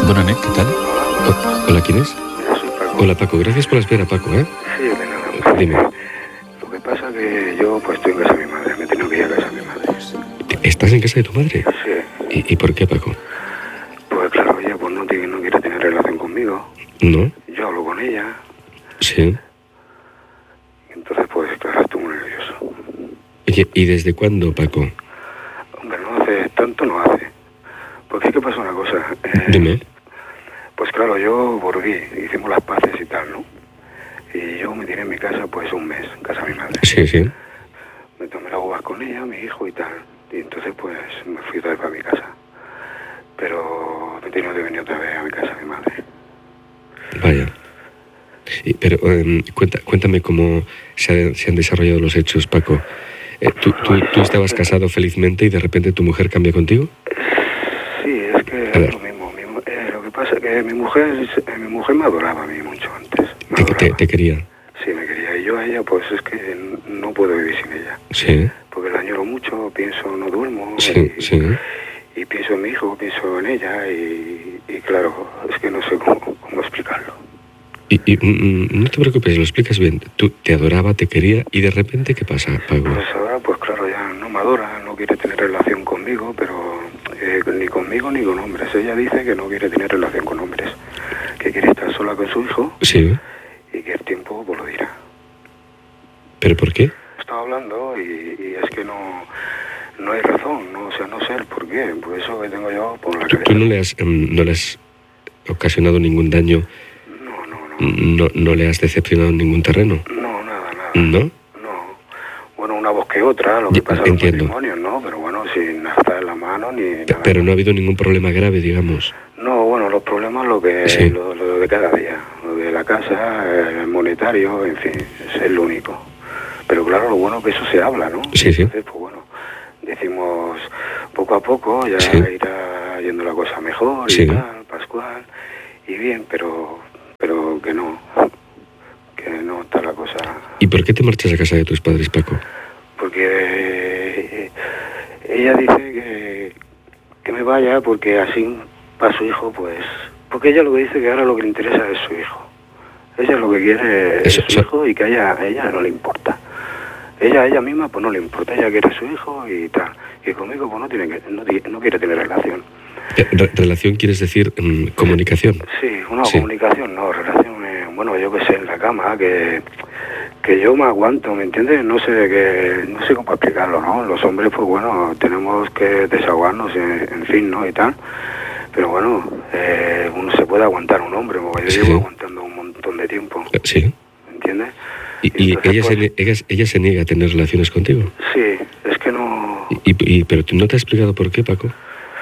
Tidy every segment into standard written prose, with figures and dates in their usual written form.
Bona nit, ¿qué tal? Hola, ¿quién es? Mira, soy Paco. Hola, Paco. Gracias por la espera, Paco, ¿eh? Sí, de nada. Dime. Lo que pasa que yo pues estoy en casa de mi madre, me he tenido que ir a casa de mi madre. ¿Estás en casa de tu madre? Sí. ¿Y por qué, Paco? Pues claro, ella pues no quiere tener relación conmigo. ¿No? Yo hablo con ella. Sí. Entonces pues claro, estoy muy nervioso. Oye, ¿y desde cuándo, Paco? Hombre, no hace tanto, no hace. Porque es que pasa una cosa. Dime. Pues claro, yo volví, hicimos las paces y tal, ¿no? Y yo me tiré en mi casa pues un mes, en casa de mi madre. Sí, sí. Me tomé las uvas con ella, mi hijo y tal. Y entonces pues me fui otra vez para mi casa. Pero me he tenido que venir otra vez a mi casa de mi madre. Vaya. Pero cuéntame cómo se han desarrollado los hechos, Paco. ¿Tú estabas casado felizmente y de repente tu mujer cambia contigo? Sí, es que es lo mismo. Lo que pasa es que mi mujer me adoraba a mí mucho antes. ¿Te quería? Sí, me quería. Y yo a ella, pues es que no puedo vivir sin ella. Sí. Porque la añoro mucho, pienso, no duermo. Sí, sí. Y pienso en mi hijo, pienso en ella. Y claro, es que no sé cómo explicarlo. No te preocupes, lo explicas bien. Tú te adoraba, te quería, y de repente, ¿qué pasa, Paco? Pues ahora, pues claro, ya no me adora, no quiere tener relación conmigo, pero ni conmigo ni con hombres. Ella dice que no quiere tener relación con hombres, que quiere estar sola con su hijo. Sí. Y que el tiempo pues lo dirá. ¿Pero por qué? Estaba hablando y es que no hay razón, no, o sea, no sé el por qué. Por eso que tengo yo por la cabeza. ¿Tú no le has ocasionado ningún daño? ¿No le has decepcionado en ningún terreno? No, nada. ¿No? No. Bueno, una voz que otra, lo que pasa en los matrimonios, ¿no? Pero bueno, sin estar en la mano ni nada. Pero no ha habido ningún problema grave, digamos. No, bueno, los problemas lo de cada día. Lo de la casa, el monetario, en fin, es lo único. Pero claro, lo bueno es que eso se habla, ¿no? Sí, sí. Entonces, pues bueno, decimos poco a poco, ya irá yendo la cosa mejor y tal, Pascual, y bien, pero que no está la cosa. ¿Y por qué te marchas a casa de tus padres, Paco? Porque ella dice que me vaya porque así para su hijo, pues, porque ella lo que dice que ahora lo que le interesa es su hijo. Ella lo que quiere es su hijo y que a ella no le importa. A ella misma pues no le importa, ella quiere a su hijo y tal. Y conmigo pues no quiere tener relación. ¿Relación quieres decir comunicación? Sí, comunicación, no, relación, bueno, yo que sé, en la cama, que yo me aguanto, ¿me entiendes? No sé cómo explicarlo, ¿no? Los hombres, pues bueno, tenemos que desahogarnos, en fin, ¿no? Y tal. Pero bueno, uno se puede aguantar un hombre, porque yo llevo aguantando un montón de tiempo. Sí. ¿Me entiendes? ¿Y entonces, ella se niega a tener relaciones contigo? Sí, es que no... ¿Pero tú no te has explicado por qué, Paco?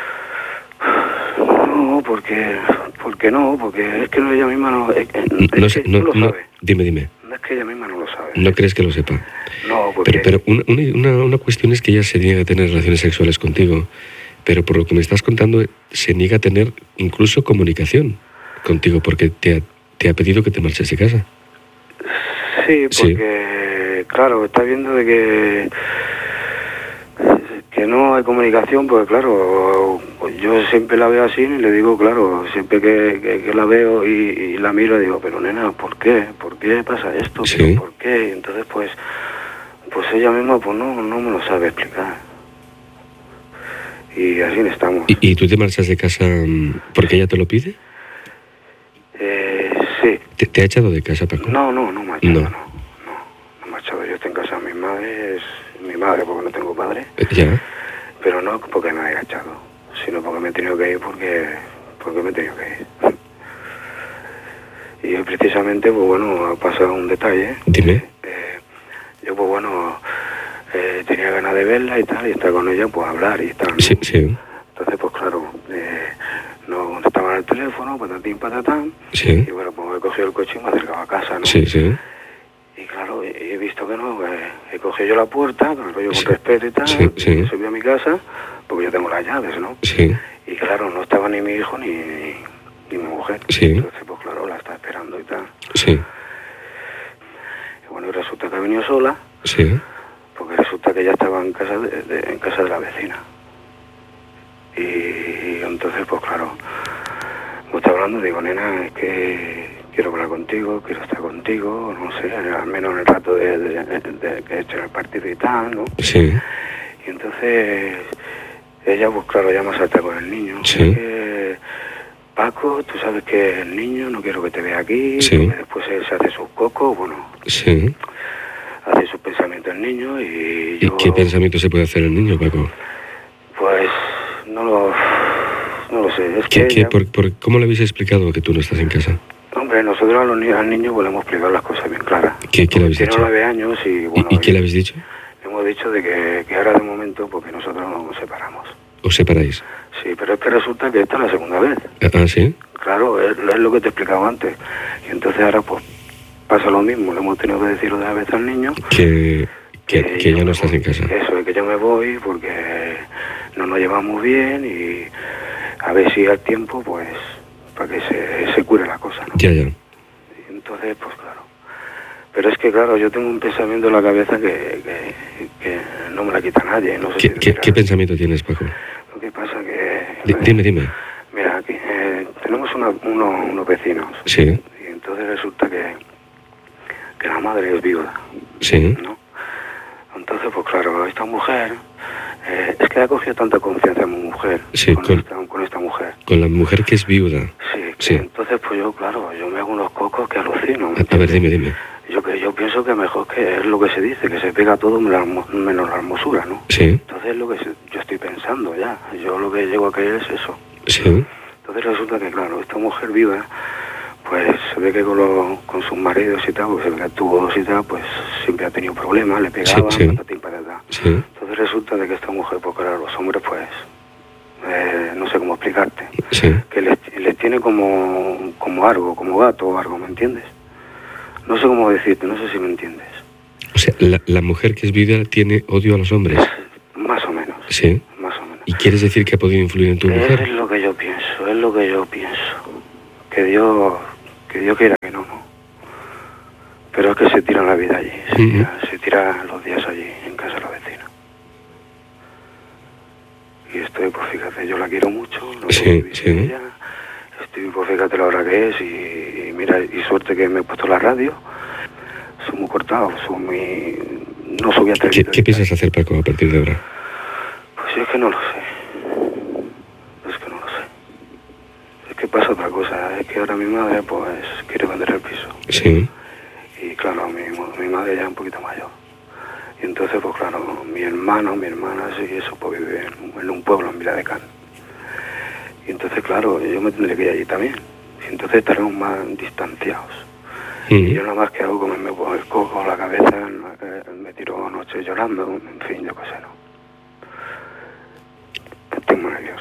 No, porque es que ella misma no lo sabe. Dime. No es que ella misma no lo sabe. ¿No crees que lo sepa? No, porque... Pero una cuestión es que ella se niega a tener relaciones sexuales contigo, pero por lo que me estás contando, se niega a tener incluso comunicación contigo, porque te ha pedido que te marches de casa. Sí, porque, claro, está viendo de que no hay comunicación, pues claro, yo siempre la veo así y le digo, claro, siempre que la veo y la miro, digo, pero nena, ¿por qué? ¿Por qué pasa esto? Sí. ¿Por qué? Y entonces, pues ella misma pues no me lo sabe explicar. Y así estamos. ¿Y tú te marchas de casa porque ella te lo pide? Sí. ¿Te ha echado de casa, Paco? No me ha echado, no me ha echado. Yo estoy en casa de mi madre, es mi madre porque no tengo padre. Ya. Pero no porque me haya echado, sino porque me he tenido que ir porque me he tenido que ir. Y hoy precisamente, pues bueno, ha pasado un detalle. Dime. Yo, pues bueno, tenía ganas de verla y tal, y estar con ella, pues hablar y tal, ¿no? Sí. Entonces, pues claro, no contestaba en el teléfono, patatín, patatán. Sí. Y bueno, pues me he cogido el coche y me he acercado a casa, ¿no? Sí. Y claro, he visto que no, he cogido yo la puerta, con el rollo con respeto y tal, Sí. subí a mi casa, porque yo tengo las llaves, ¿no? Sí. Y claro, no estaba ni mi hijo ni mi mujer. Sí. Entonces, pues claro, la estaba esperando y tal. Sí. Y bueno, y resulta que ha venido sola. Sí. Porque resulta que ella estaba en casa de la vecina. Y entonces, pues claro, hemos llamando, digo, nena, es que quiero hablar contigo, quiero estar contigo, no sé, al menos en el rato de que he hecho el partido y tal, ¿no? Sí. Y entonces ella, pues claro, ya me salta con el niño. Sí. Es que, Paco, tú sabes que el niño, no quiero que te vea aquí, Sí. porque después él se hace sus cocos, bueno, Sí. hace sus pensamientos el niño y ¿Y yo... qué pensamiento se puede hacer el niño, Paco? Pues no lo sé, es que ella- ¿Cómo le habéis explicado que tú no estás en casa? Hombre, nosotros al niño pues le hemos explicado las cosas bien claras. ¿Qué le habéis Tiene dicho? 9 años y bueno... ¿Y qué le habéis dicho? Le hemos dicho de que ahora de momento porque nosotros nos separamos. ¿Os separáis? Sí, pero es que resulta que esta es la segunda vez. Ah, ¿sí? Claro, es lo que te he explicado antes. Y entonces ahora pues pasa lo mismo. Le hemos tenido que decir otra vez al niño Que yo ya no me estás voy. en casa. Eso, es que yo me voy porque no nos llevamos bien y a ver si al tiempo pues para que se cure la cosa, ¿no? Ya. Y entonces pues claro. Pero es que claro, yo tengo un pensamiento en la cabeza que no me la quita nadie. No sé si ¿Qué pensamiento tienes, Paco? Lo que pasa que... Dime. Mira, aquí tenemos unos vecinos. Sí. Y entonces resulta que la madre es viuda. Sí. ¿No? Entonces, pues claro, esta mujer... es que ha cogido tanta confianza en mi mujer. Sí, con esta mujer. Con la mujer que es viuda. Sí. Entonces, pues yo, claro, yo me hago unos cocos que alucino. A ver, dime. Yo pienso que mejor que es lo que se dice, que se pega todo menos la hermosura, ¿no? Sí. Entonces es lo que yo estoy pensando ya. Yo lo que llego a creer es eso. Sí. Entonces resulta que, claro, esta mujer viuda, pues se ve que con sus maridos y tal, porque se ve que tuvo dos y tal, pues siempre ha tenido problemas, le pegaban, Sí. patatín, patatá. Sí. Entonces resulta de que esta mujer, pues claro, los hombres, pues, no sé cómo explicarte, Sí. que les tiene como algo, como gato o algo, ¿me entiendes? No sé cómo decirte, no sé si me entiendes. O sea, la mujer que es viuda tiene odio a los hombres. Más o menos. Sí. Más o menos. ¿Y quieres decir que ha podido influir en tu mujer? Es lo que yo pienso. Que Dios quiera que no. Pero es que se tira la vida allí, se tira los días allí, en casa de la vecina. Y estoy, pues fíjate, yo la quiero mucho, no Sí. ella. Estoy, pues fíjate la hora que es y mira, y suerte que me he puesto la radio. Soy muy cortado, no soy atrevido. ¿Qué piensas hacer, Paco, a partir de ahora? Pues es que no lo sé. Es que pasa otra cosa, es que ahora mi madre pues quiere vender el piso. Sí. Y claro, mi madre ya es un poquito mayor. Y entonces pues claro, mi hermana, sí, eso pues vive en un pueblo en Vila de Can. Y entonces claro, yo me tendré que ir allí también. Y entonces estaremos más distanciados. Y yo nada más que hago comerme el coco a la cabeza, me tiro noche llorando, en fin, yo qué sé, ¿no? Estoy muy nervioso.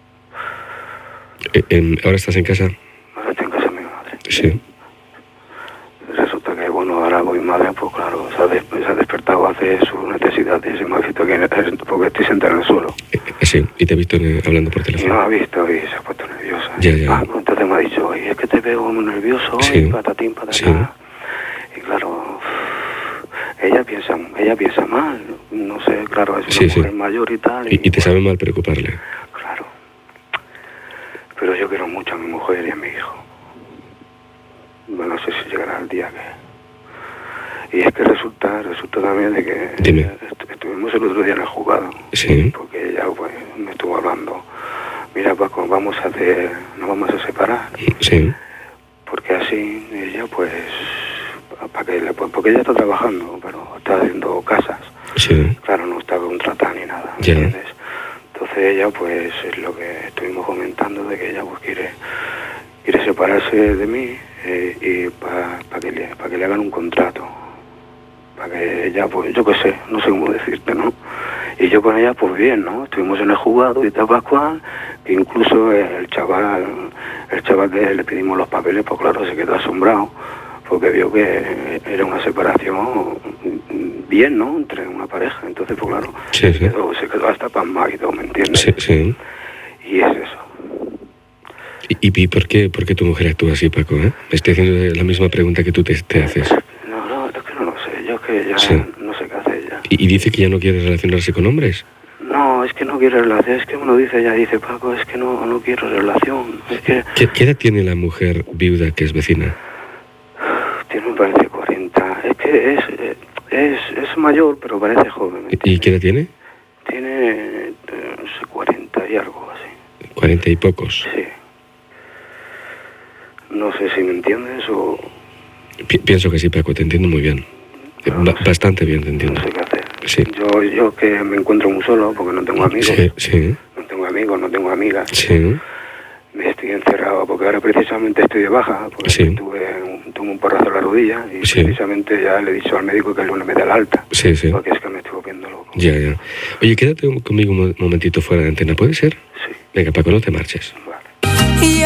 ¿Ahora estás en casa? Ahora estoy en casa de mi madre. Sí. Resulta que, bueno, ahora mi madre, pues claro, se ha despertado a hacer sus necesidades y me ha visto porque estoy sentado en el suelo. Sí, y te he visto hablando por Y teléfono. me ha visto y se ha puesto nerviosa. Ya. Entonces me ha dicho, oye, es que te veo muy nervioso hoy, Sí. patatín, patatá. Sí. Y claro, ella piensa mal, no sé, claro, es una mujer mayor y tal. Y te sabe mal preocuparle. Claro. Pero yo quiero mucho a mi mujer y a mi hijo. Bueno, no sé si llegará el día que... Y es que resulta también de que... Dime. Estuvimos el otro día en el juzgado. Sí. Porque ella pues me estuvo hablando. Mira, Paco, nos vamos a separar. Sí. Porque así ella pues... Porque ella está trabajando, pero está haciendo casas. Sí. Claro, no está contratada ni nada, ¿me Ya. entiendes? Entonces ella pues es lo que estuvimos comentando, de que ella pues quiere separarse de mí y para que le hagan un contrato. Para que ella, pues yo qué sé, no sé cómo decirte, ¿no? Y yo con ella pues bien, ¿no? Estuvimos en el juzgado y tal Pascual, que incluso el chaval que le pedimos los papeles, pues claro, se quedó asombrado, porque vio que era una separación bien, ¿no? Entre una pareja. Entonces, pues claro, Sí. se quedó hasta pasmado y todo, ¿me entiendes? Sí. Y es eso. ¿Y por qué tu mujer actúa así, Paco? Me estoy haciendo la misma pregunta que tú te haces. No, es que no lo sé. Yo es que ya Sí. no sé qué hace ella. ¿Y dice que ya no quiere relacionarse con hombres? No, es que no no quiere relación. Es que uno dice, ella dice, Paco, es que no quiero relación. Es que... ¿Qué edad tiene la mujer viuda que es vecina? Tiene, me parece, 40. Es que es mayor, pero parece joven. ¿Y qué edad tiene? Tiene, no sé, 40 y algo así. 40 y pocos. Sí. No sé si me entiendes o... Pienso que sí, Paco, te entiendo muy bien. No sé. Bastante bien te entiendo. No sé qué hacer. Sí. Yo que me encuentro muy solo porque no tengo amigos. Sí. No tengo amigos, no tengo amigas. Sí. Me estoy encerrado porque ahora precisamente estoy de baja porque sí. tuve un porrazo en la rodilla y sí. precisamente ya le he dicho al médico que el lunes me da el alta. Sí. Porque es que me estoy volviendo loco. Ya. Oye, quédate conmigo un momentito fuera de antena, ¿puede ser? Sí. Venga, Paco, no te marches. Vale.